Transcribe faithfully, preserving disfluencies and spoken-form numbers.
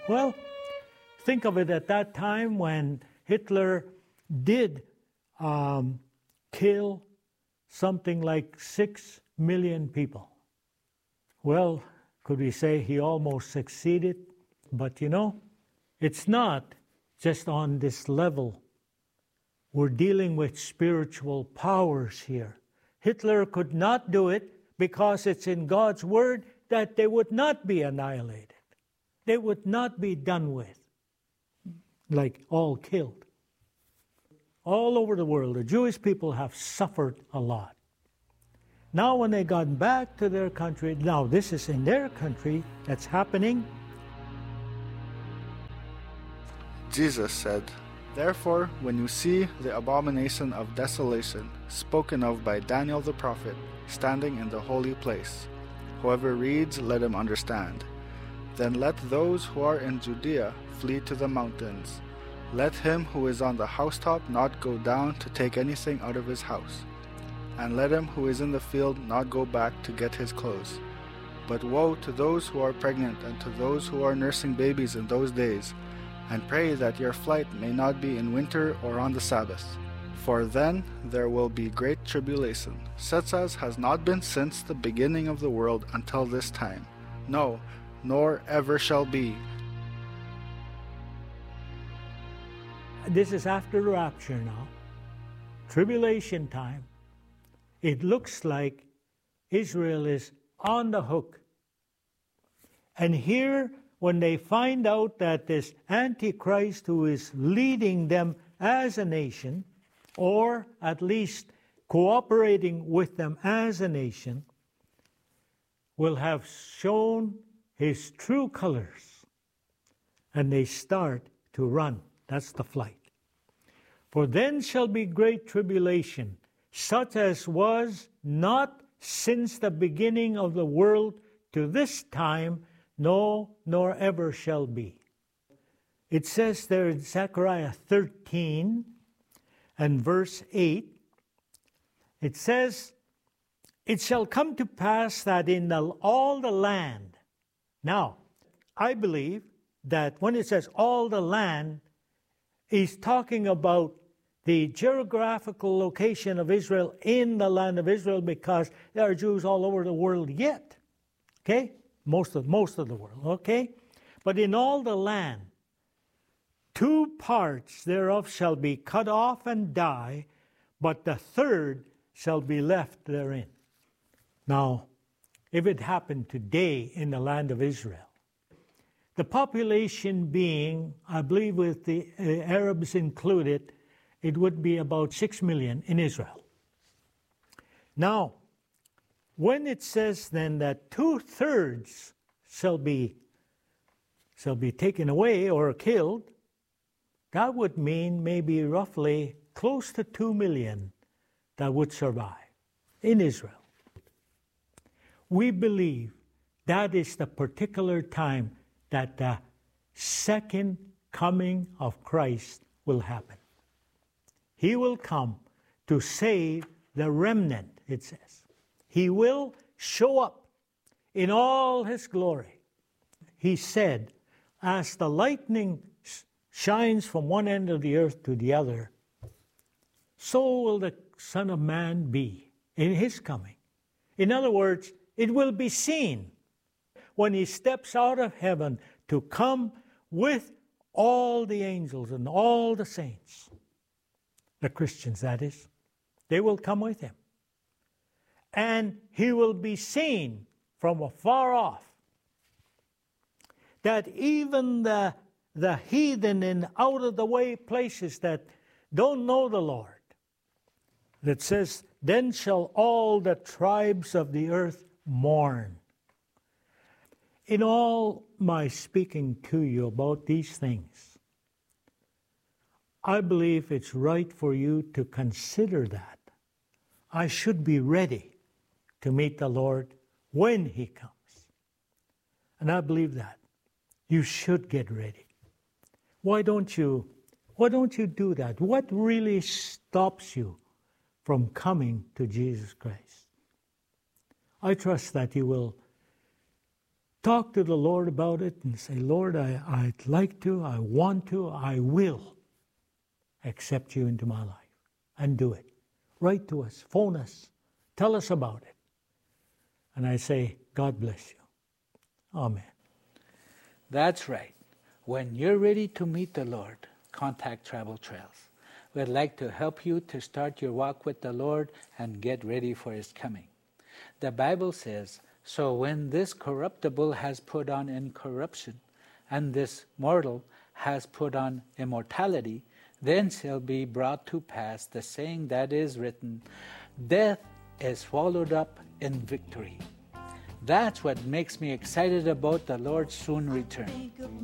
Well, think of it at that time when Hitler did um, kill something like six million people. Well, could we say he almost succeeded? But you know, it's not just on this level. We're dealing with spiritual powers here. Hitler could not do it because it's in God's Word that they would not be annihilated. They would not be done with, like all killed. All over the world, the Jewish people have suffered a lot. Now when they got back to their country, now this is in their country that's happening. Jesus said, "Therefore, when you see the abomination of desolation spoken of by Daniel the prophet standing in the holy place, whoever reads, let him understand. Then let those who are in Judea flee to the mountains. Let him who is on the housetop not go down to take anything out of his house. And let him who is in the field not go back to get his clothes. But woe to those who are pregnant and to those who are nursing babies in those days, and pray that your flight may not be in winter or on the Sabbath. For then there will be great tribulation, such as has not been since the beginning of the world until this time, no, nor ever shall be." This is after the rapture now. Tribulation time. It looks like Israel is on the hook. And here, when they find out that this Antichrist who is leading them as a nation, or at least cooperating with them as a nation, will have shown his true colors, and they start to run. That's the flight. For then shall be great tribulation, such as was not since the beginning of the world to this time, no, nor ever shall be. It says there in Zechariah thirteen and verse eight, it says, "It shall come to pass that in the, all the land." Now, I believe that when it says all the land, he's talking about the geographical location of Israel in the land of Israel, because there are Jews all over the world yet. Okay? Most of, most of the world. Okay? But in all the land, two parts thereof shall be cut off and die, but the third shall be left therein. Now, if it happened today in the land of Israel, the population being, I believe with the uh, Arabs included, it would be about six million in Israel. Now, when it says then that two-thirds shall be, shall be taken away or killed, that would mean maybe roughly close to two million that would survive in Israel. We believe that is the particular time that the second coming of Christ will happen. He will come to save the remnant, it says. He will show up in all his glory. He said, as the lightning shines from one end of the earth to the other, so will the Son of Man be in his coming. In other words, it will be seen when he steps out of heaven to come with all the angels and all the saints. The Christians, that is. They will come with him. And he will be seen from afar off. That even the, the heathen in out-of-the-way places that don't know the Lord, that says, then shall all the tribes of the earth mourn. In all my speaking to you about these things, I believe it's right for you to consider that. I should be ready to meet the Lord when he comes. And I believe that. You should get ready. Why don't you, why don't you do that? What really stops you from coming to Jesus Christ? I trust that you will talk to the Lord about it and say, Lord, I, I'd like to, I want to, I will accept you into my life. And do it. Write to us, phone us, tell us about it. And I say, God bless you. Amen. That's right. When you're ready to meet the Lord, contact Travel Trails. We'd like to help you to start your walk with the Lord and get ready for His coming. The Bible says, so when this corruptible has put on incorruption, and this mortal has put on immortality, then shall be brought to pass the saying that is written, death is swallowed up in victory. That's what makes me excited about the Lord's soon return.